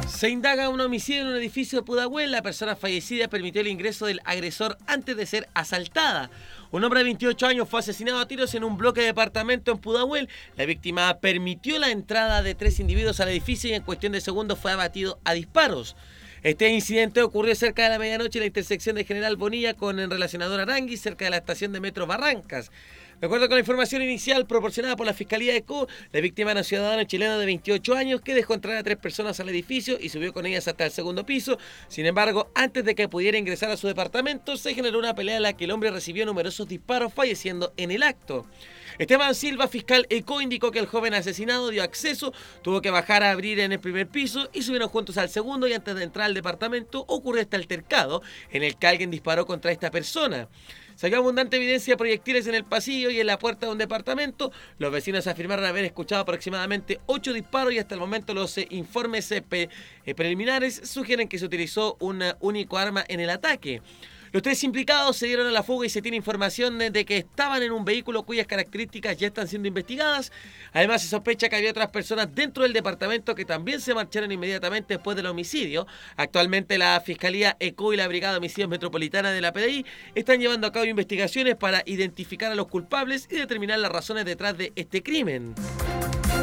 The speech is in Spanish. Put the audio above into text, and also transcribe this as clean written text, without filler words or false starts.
Se indaga un homicidio en un edificio de Pudahuel. La persona fallecida permitió el ingreso del agresor antes de ser asaltada. Un hombre de 28 años fue asesinado a tiros en un bloque de departamento en Pudahuel. La víctima permitió la entrada de 3 individuos al edificio y en cuestión de segundos fue abatido a disparos. Este incidente ocurrió cerca de la medianoche en la intersección de General Bonilla con el relacionador Arangui, cerca de la estación de Metro Barrancas. De acuerdo con la información inicial proporcionada por la Fiscalía de ECO, la víctima era un ciudadano chileno de 28 años que dejó entrar a 3 personas al edificio y subió con ellas hasta el segundo piso. Sin embargo, antes de que pudiera ingresar a su departamento, se generó una pelea en la que el hombre recibió numerosos disparos, falleciendo en el acto. Esteban Silva, fiscal ECO, indicó que el joven asesinado dio acceso, tuvo que bajar a abrir en el primer piso y subieron juntos al segundo, y antes de entrar al departamento ocurrió este altercado en el que alguien disparó contra esta persona. Salió abundante evidencia de proyectiles en el pasillo y en la puerta de un departamento. Los vecinos afirmaron haber escuchado aproximadamente 8 disparos y hasta el momento los informes preliminares sugieren que se utilizó un único arma en el ataque. Los 3 implicados se dieron a la fuga y se tiene información de que estaban en un vehículo cuyas características ya están siendo investigadas. Además, se sospecha que había otras personas dentro del departamento que también se marcharon inmediatamente después del homicidio. Actualmente la Fiscalía ECO y la Brigada de Homicidios Metropolitana de la PDI están llevando a cabo investigaciones para identificar a los culpables y determinar las razones detrás de este crimen.